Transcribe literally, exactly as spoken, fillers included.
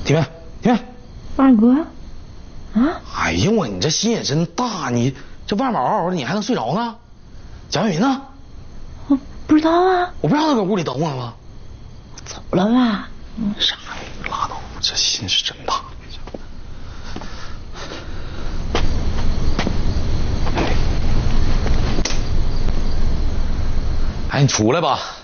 体面，体面， 二哥，啊！ 哎呦我，你这心也真大，你这外面嗷嗷的，你还能睡着呢？蒋伟民呢？ 我不知道啊。 我不让他搁屋里等我吗？ 走了吧？ 嗯，傻逼，拉倒，这心是真大。哎，你出来吧。